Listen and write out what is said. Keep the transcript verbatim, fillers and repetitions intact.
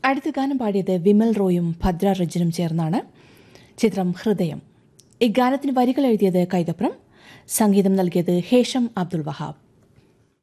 അടുത്ത ഗാനം പാടിയത് വിമൽ റോയും ഭദ്ര റജനും ചേർന്നാണ്. ചിത്രം ഹൃദയം. ഇഗാനത്തിന് വരികൾ എഴുതിയത് കൈതപ്രം, സംഗീതം നൽകിയത് ഹേഷം അബ്ദുൾ വഹാബ്.